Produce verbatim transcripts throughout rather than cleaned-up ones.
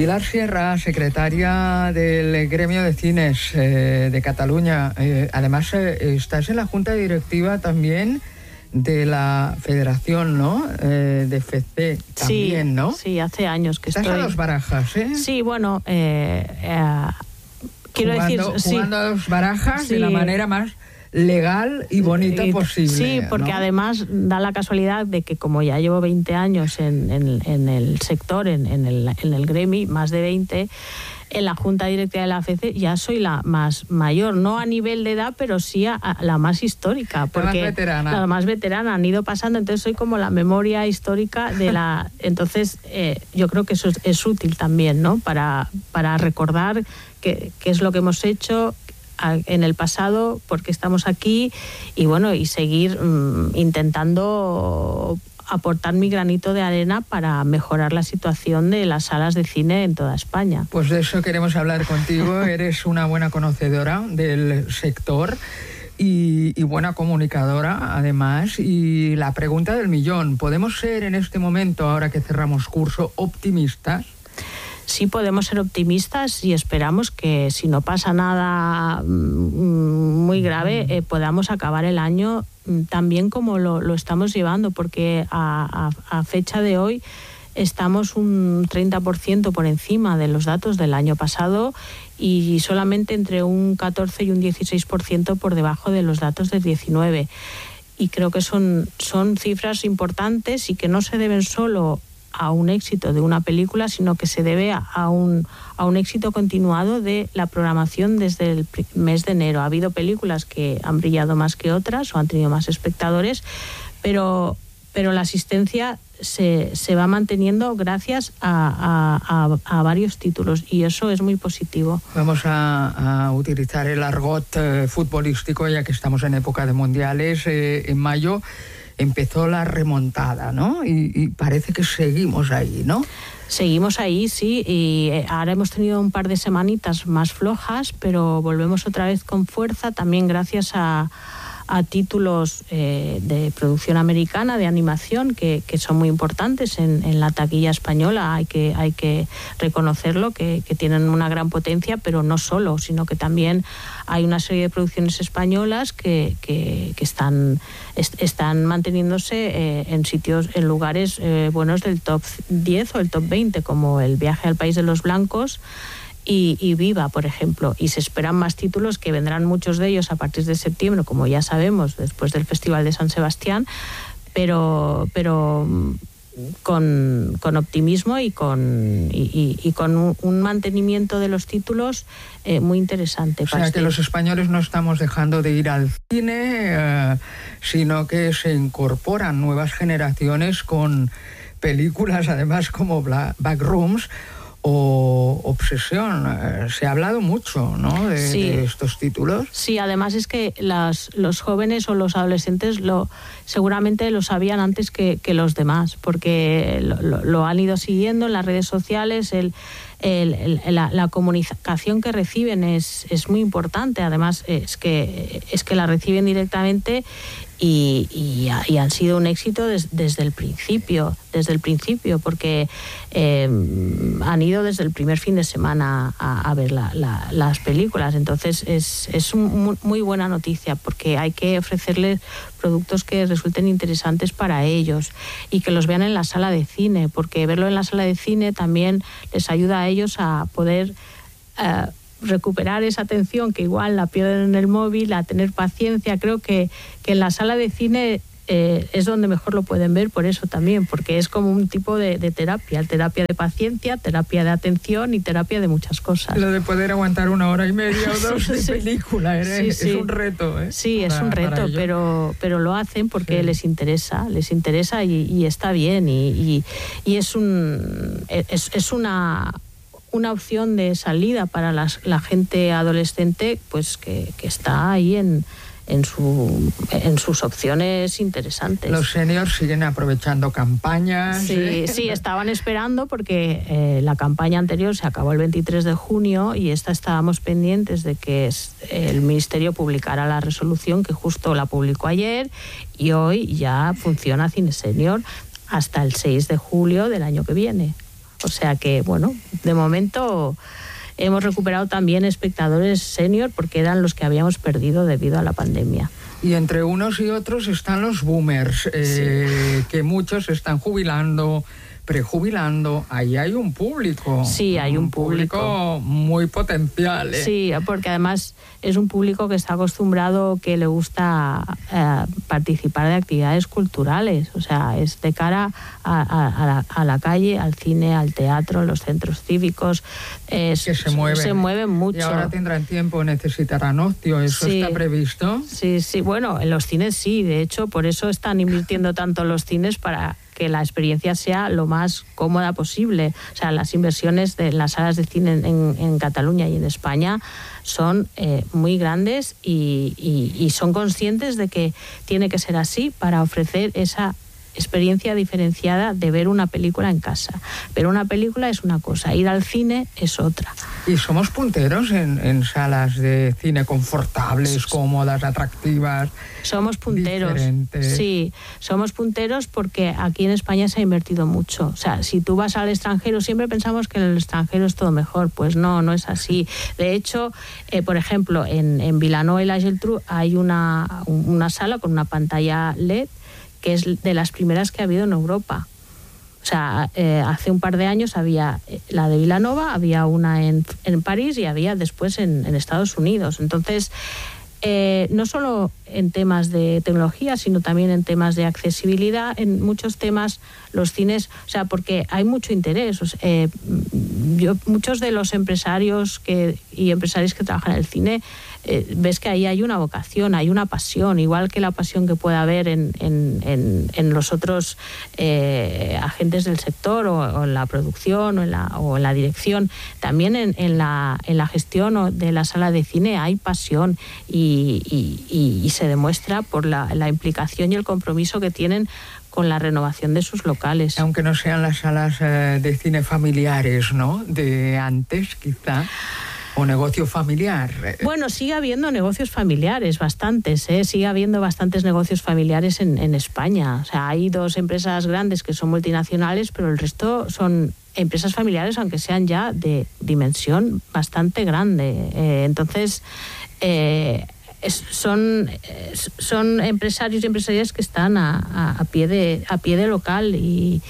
Pilar Sierra, secretaria del Gremio de Cines eh, de Cataluña. Eh, además, eh, estás en la junta directiva también de la Federación, ¿no? Eh, de F C también, sí, ¿no? Sí, hace años que estás estoy... a dos barajas, ¿eh? Sí, bueno, eh, eh, quiero jugando, decir... Jugando sí, a dos barajas sí. de la manera más legal y bonita y, posible. Sí, porque ¿no? además da la casualidad de que como ya llevo veinte años en, en, en el sector, en, en, el, en el gremi, más de veinte, en la junta directiva de la F C ya soy la más mayor, no a nivel de edad, pero sí a, a la más histórica. Porque la más veterana. La más veterana, han ido pasando, entonces soy como la memoria histórica de la... Entonces eh, yo creo que eso es, es útil también, ¿no? Para, para recordar qué, qué es lo que hemos hecho en el pasado, porque estamos aquí, y bueno, y seguir mmm, intentando aportar mi granito de arena para mejorar la situación de las salas de cine en toda España. Pues de eso queremos hablar contigo. Eres una buena conocedora del sector y, y buena comunicadora, además. Y la pregunta del millón, ¿podemos ser en este momento, ahora que cerramos curso, optimistas? Sí, podemos ser optimistas y esperamos que si no pasa nada muy grave eh, podamos acabar el año tan bien como lo, lo estamos llevando, porque a, a, a fecha de hoy estamos un treinta por ciento por encima de los datos del año pasado y solamente entre un catorce y un dieciséis por ciento por debajo de los datos del diecinueve. Y creo que son, son cifras importantes y que no se deben solo a un éxito de una película, sino que se debe a, a, un, a un éxito continuado de la programación desde el mes de enero. Ha habido películas que han brillado más que otras o han tenido más espectadores, pero, pero la asistencia se, se va manteniendo gracias a, a, a, a varios títulos y eso es muy positivo. Vamos a, a utilizar el argot eh, futbolístico, ya que estamos en época de mundiales. Eh, en mayo empezó la remontada, ¿no? Y, y parece que seguimos ahí, ¿no? Seguimos ahí, sí, y ahora hemos tenido un par de semanitas más flojas, pero volvemos otra vez con fuerza, también gracias a, a títulos eh, de producción americana, de animación, que, que son muy importantes en, en la taquilla española. Hay que, hay que reconocerlo, que, que tienen una gran potencia, pero no solo, sino que también hay una serie de producciones españolas que, que, que están, est, están manteniéndose eh, en sitios, en lugares eh, buenos del top diez o el top veinte, como El viaje al país de los blancos y, y Viva, por ejemplo. Y se esperan más títulos, que vendrán muchos de ellos a partir de septiembre, como ya sabemos, después del Festival de San Sebastián, pero... pero Con, con optimismo y con, y, y, y con un, un mantenimiento de los títulos eh, muy interesante. O sea, que los españoles no estamos dejando de ir al cine, eh, sino que se incorporan nuevas generaciones con películas, además, como Backrooms o Obsesión. Eh, se ha hablado mucho, ¿no?, de, sí. de estos títulos. Sí, además es que las, los jóvenes o los adolescentes lo seguramente lo sabían antes que, que los demás, porque lo, lo, lo han ido siguiendo en las redes sociales. El, el, el, la, la comunicación que reciben es, es muy importante. Además es que, es que la reciben directamente y, y, y han sido un éxito des, desde el principio, desde el principio, porque eh, han ido desde el primer fin de semana a, a ver la, la, las películas. Entonces es, es un, muy buena noticia, porque hay que ofrecerles productos que resulten interesantes para ellos y que los vean en la sala de cine, porque verlo en la sala de cine también les ayuda a ellos a poder uh, recuperar esa atención que igual la pierden en el móvil, a tener paciencia. Creo que, que en la sala de cine eh, es donde mejor lo pueden ver, por eso también, porque es como un tipo de, de terapia, terapia de paciencia, terapia de atención y terapia de muchas cosas. Lo de poder aguantar una hora y media o dos de sí, película, ¿eh? sí, sí. Es un reto, ¿eh? Sí, para, es un reto, pero, pero lo hacen porque sí. les interesa, les interesa y, y está bien, y, y, y es, un, es, es una... una opción de salida para las, la gente adolescente, pues que, que está ahí en, en, su, en sus opciones interesantes. Los seniors siguen aprovechando campañas. Sí, ¿eh? sí, estaban esperando porque eh, la campaña anterior se acabó el veintitrés de junio y esta estábamos pendientes de que el Ministerio publicara la resolución, que justo la publicó ayer, y hoy ya funciona Cine Senior hasta el seis de julio del año que viene. O sea que, bueno, de momento hemos recuperado también espectadores senior porque eran los que habíamos perdido debido a la pandemia. Y entre unos y otros están los boomers, eh, sí. que muchos se están jubilando, prejubilando. Ahí hay un público. Sí, hay un, un público. público muy potencial. ¿eh? Sí, porque además es un público que está acostumbrado, que le gusta eh, participar de actividades culturales. O sea, es de cara a, a, a, la, a la calle, al cine, al teatro, los centros cívicos. Es, que se mueven. Se mueven mucho. Y ahora tendrán tiempo, necesitarán ocio. ¿Eso sí. está previsto? Sí, sí. Bueno, en los cines sí. De hecho, por eso están invirtiendo tanto los cines para que la experiencia sea lo más cómoda posible. O sea, las inversiones de las salas de cine en, en, en Cataluña y en España son eh, muy grandes y, y, y son conscientes de que tiene que ser así para ofrecer esa experiencia diferenciada de ver una película en casa. Ver una película es una cosa, ir al cine es otra. Y somos punteros en, en salas de cine confortables, cómodas, atractivas. Somos punteros. Diferentes. Sí, somos punteros porque aquí en España se ha invertido mucho. O sea, si tú vas al extranjero, siempre pensamos que en el extranjero es todo mejor. Pues no, no es así. De hecho, eh, por ejemplo, en, en Vilanova y la Geltrú hay una, una sala con una pantalla L E D que es de las primeras que ha habido en Europa. O sea, eh, hace un par de años había la de Vilanova, había una en, en París y había después en, en Estados Unidos. Entonces, eh, no solo en temas de tecnología, sino también en temas de accesibilidad, en muchos temas los cines, o sea, porque hay mucho interés. O sea, eh, yo, muchos de los empresarios que, y empresarios que trabajan en el cine, eh, ves que ahí hay una vocación, hay una pasión, igual que la pasión que puede haber en, en, en, en los otros eh, agentes del sector o, o en la producción o en la, o en la dirección. También en, en, la, en la gestión de la sala de cine hay pasión y, y, y, y se demuestra por la, la implicación y el compromiso que tienen con la renovación de sus locales. Aunque no sean las salas eh, de cine familiares, ¿no? De antes, quizá. O negocio familiar. Bueno, sigue habiendo negocios familiares, bastantes, ¿eh? Sigue habiendo bastantes negocios familiares en, en España. O sea, hay dos empresas grandes que son multinacionales, pero el resto son empresas familiares, aunque sean ya de dimensión bastante grande. Eh, entonces, eh, es, son, eh, son empresarios y empresarias que están a, a, a pie de, a pie de local y,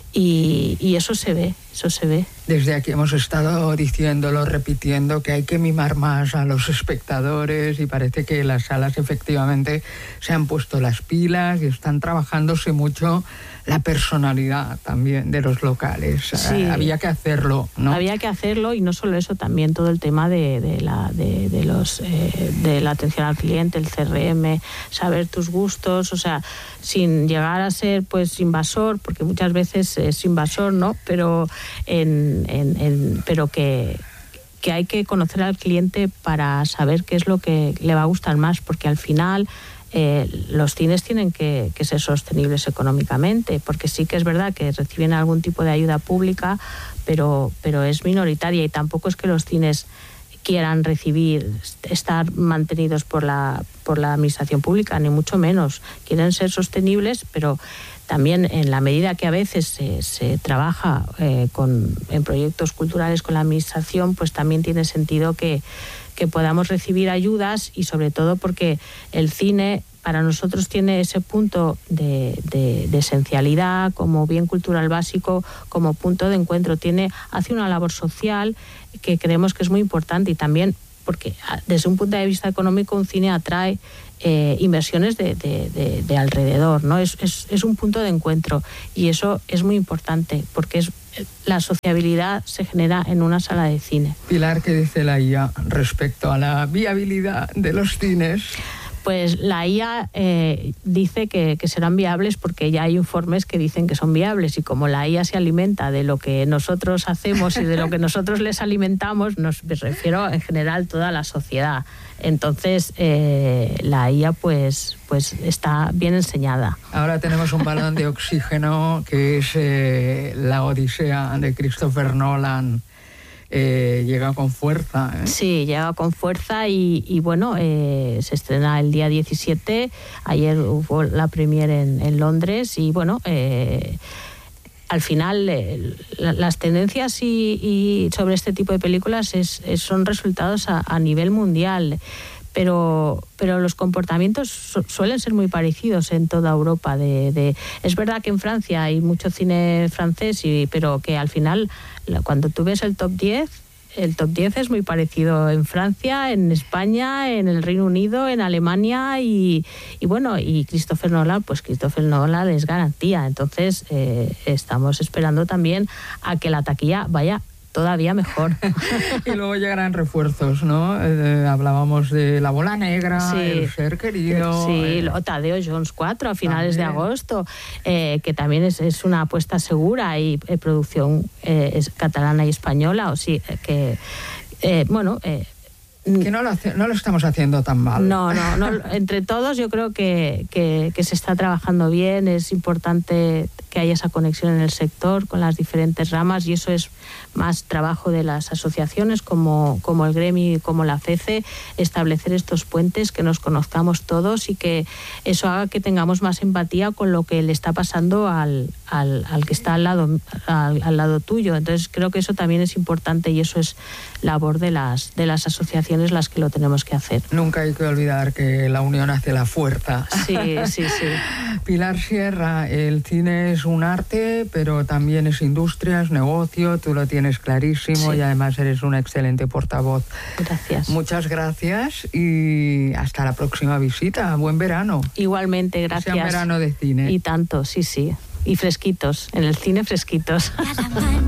y, y eso se ve, eso se ve. Desde aquí hemos estado diciéndolo, repitiendo que hay que mimar más a los espectadores y parece que las salas efectivamente se han puesto las pilas y están trabajándose mucho la personalidad también de los locales. Sí, había que hacerlo, ¿no? Había que hacerlo y no solo eso, también todo el tema de, de, la, de, de, los, eh, de la atención al cliente, el C R M, saber tus gustos, o sea, sin llegar a ser pues invasor, porque muchas veces es invasor, ¿no? Pero en En, en, pero que, que hay que conocer al cliente para saber qué es lo que le va a gustar más, porque al final eh, los cines tienen que, que ser sostenibles económicamente, porque sí que es verdad que reciben algún tipo de ayuda pública, pero, pero es minoritaria y tampoco es que los cines quieran recibir, estar mantenidos por la, por la administración pública, ni mucho menos. Quieren ser sostenibles, pero también en la medida que a veces se, se trabaja eh, con, en proyectos culturales con la administración, pues también tiene sentido que, que podamos recibir ayudas y sobre todo porque el cine para nosotros tiene ese punto de, de, de esencialidad como bien cultural básico, como punto de encuentro. Tiene, hace una labor social que creemos que es muy importante y también porque desde un punto de vista económico un cine atrae eh, inversiones de, de, de, de alrededor, ¿no? Es, es, es un punto de encuentro y eso es muy importante porque es, la sociabilidad se genera en una sala de cine. Pilar, ¿qué dice la I A respecto a la viabilidad de los cines? Pues la I A eh, dice que, que serán viables porque ya hay informes que dicen que son viables y como la I A se alimenta de lo que nosotros hacemos y de lo que nosotros les alimentamos, nos me refiero en general toda la sociedad. Entonces eh, la I A pues, pues está bien enseñada. Ahora tenemos un balón de oxígeno que es eh, la Odisea de Christopher Nolan. Eh, llega con fuerza. ¿eh? Sí, llega con fuerza y, y bueno, eh, se estrena el día diecisiete. Ayer hubo la premiere en, en Londres y bueno, eh, al final eh, la, las tendencias y, y sobre este tipo de películas es, es, son resultados a, a nivel mundial. Pero, pero los comportamientos su, suelen ser muy parecidos en toda Europa. De, de, es verdad que en Francia hay mucho cine francés, y, pero que al final, cuando tú ves el top diez, el top diez es muy parecido en Francia, en España, en el Reino Unido, en Alemania, y, y bueno, y Christopher Nolan, pues Christopher Nolan es garantía. Entonces, eh, estamos esperando también a que la taquilla vaya todavía mejor. Y luego llegarán refuerzos, ¿no? Eh, hablábamos de La Bola Negra, sí, El Ser Querido. Sí, eh, Tadeo Jones cuatro a finales también. de agosto, eh, que también es, es una apuesta segura y eh, producción eh, es catalana y española, o sí, eh, que, eh, bueno... Eh, que no lo, hace, no lo estamos haciendo tan mal. No, no, no, entre todos yo creo que, que, que se está trabajando bien. Es importante que haya esa conexión en el sector con las diferentes ramas, y eso es más trabajo de las asociaciones como, como el gremio y como la C C, establecer estos puentes, que nos conozcamos todos y que eso haga que tengamos más empatía con lo que le está pasando al, al, al que está al lado, al, al lado tuyo. Entonces creo que eso también es importante, y eso es labor de las, de las asociaciones las que lo tenemos que hacer. Nunca hay que olvidar que la unión hace la fuerza. Sí, sí, sí. Pilar Sierra, el cine es un arte, pero también es industria, es negocio, tú lo tienes clarísimo, sí. Y además eres una excelente portavoz. Gracias. Muchas gracias y hasta la próxima visita. Buen verano. Igualmente, gracias. Que sea un verano de cine. Y tanto, sí, sí. Y fresquitos, en el cine fresquitos.